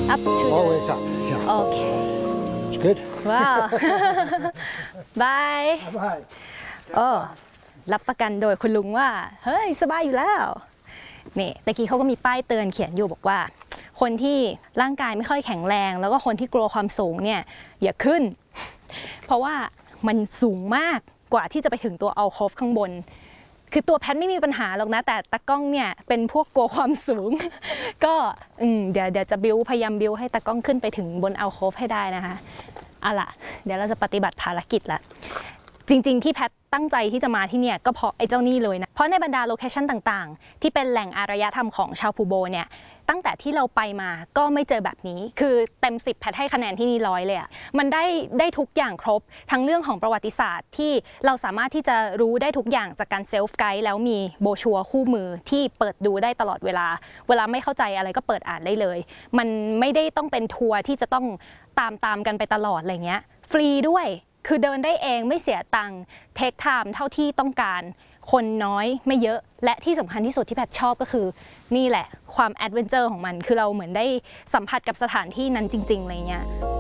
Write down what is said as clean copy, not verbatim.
up to Oh, the it's up. Yeah. okay It's good. wow bye Bye. โอ้รับประกันโดยคุณลุงว่าเฮ้ยสบายอยู่แล้วนี่ตะกี้เขาก็มีป้ายเตือนเขียนอยู่บอกว่าคนที่ร่างกายไม่ค่อยแข็งแรงแล้วก็คนที่กลัวความสูงเนี่ยอย่าขึ้นเพราะว่ามันสูงมากกว่าที่จะไปถึงตัวอัลโคฟข้างบนคือตัวแพทไม่มีปัญหาหรอกนะแต่ตากล้องเนี่ยเป็นพวกกลัวความสูงก็เดี๋ยวจะพยายามบิวให้ตากล้องขึ้นไปถึงบนอัลโคฟให้ได้นะคะเอาล่ะเดี๋ยวเราจะปฏิบัติภารกิจละจริงๆที่แพทตั้งใจที่จะมาที่เนี่ยก็เพราะไอ้เจ้านี่เลยนะเพราะในบรรดาโลเคชั่นต่างๆที่เป็นแหล่งอารยธรรมของชาวพูโบเนี่ยตั้งแต่ที่เราไปมาก็ไม่เจอแบบนี้คือเต็ม10แพทให้คะแนนที่นี่100เลยอ่ะมันได้ทุกอย่างครบทั้งเรื่องของประวัติศาสตร์ที่เราสามารถที่จะรู้ได้ทุกอย่างจากการเซลฟ์ไกด์แล้วมีโบชัวร์คู่มือที่เปิดดูได้ตลอดเวลาไม่เข้าใจอะไรก็เปิดอ่านได้เลยมันไม่ได้ต้องเป็นทัวร์ที่จะต้องตามกันไปตลอดอะไรเงี้ยฟรีด้วยคือเดินได้เองไม่เสียตังค์เทคไทม์เท่าที่ต้องการคนน้อยไม่เยอะและที่สำคัญที่สุดที่แพทชอบก็คือนี่แหละความแอดเวนเจอร์ของมันคือเราเหมือนได้สัมผัสกับสถานที่นั้นจริงๆอะไรเงี้ย